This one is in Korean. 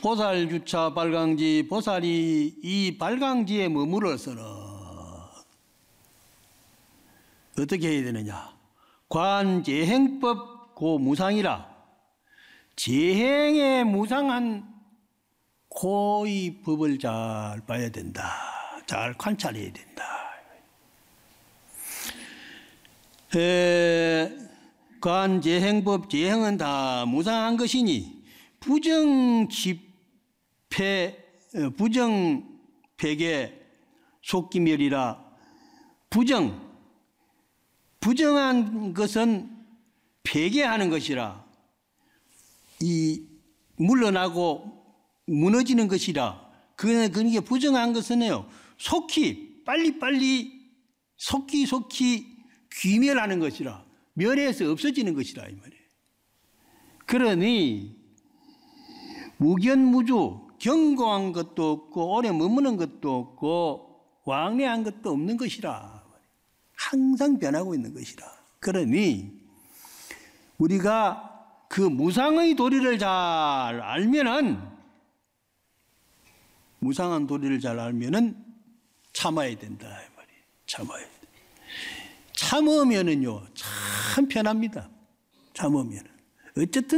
보살주차 발광지, 보살이 이 발광지에 머물러서는 어떻게 해야 되느냐? 관재행법 고무상이라. 재행에 무상한 고의 법을 잘 봐야 된다. 잘 관찰해야 된다. 관재행법, 재행은 다 무상한 것이니 부정폐계 속기멸이라. 부정한 것은 폐계하는 것이라. 이 물러나고 무너지는 것이라. 그게 부정한 것은요, 속히 빨리빨리 속히 귀멸하는 것이라. 멸해서 없어지는 것이라 이 말이에요. 그러니 무견무주, 견고한 것도 없고 오래 머무는 것도 없고 왕래한 것도 없는 것이라. 항상 변하고 있는 것이라. 그러니 우리가 그 무상의 도리를 잘 알면은, 무상한 도리를 잘 알면은 참아야 된다 이 말이에요. 참아야 돼. 참으면은요 참 편합니다. 참으면은 어쨌든